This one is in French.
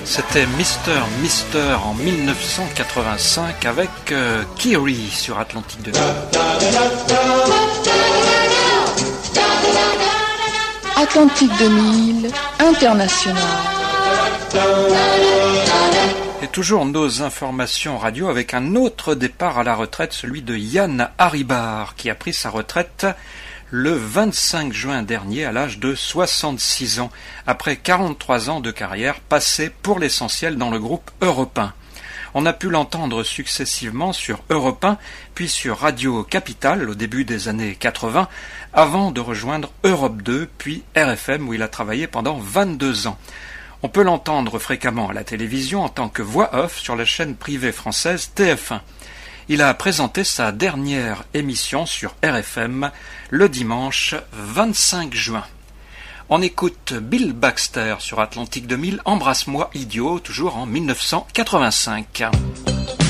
C'était Mister en 1985 avec Kiri sur Atlantique 2000. Atlantique 2000, international. Et toujours nos informations radio avec un autre départ à la retraite, celui de Yann Haribar, qui a pris sa retraite le 25 juin dernier à l'âge de 66 ans, après 43 ans de carrière passée pour l'essentiel dans le groupe Europe 1. On a pu l'entendre successivement sur Europe 1, puis sur Radio Capitale au début des années 80, avant de rejoindre Europe 2, puis RFM où il a travaillé pendant 22 ans. On peut l'entendre fréquemment à la télévision en tant que voix off sur la chaîne privée française TF1. Il a présenté sa dernière émission sur RFM le dimanche 25 juin. On écoute Bill Baxter sur Atlantique 2000, Embrasse-moi idiot, toujours en 1985.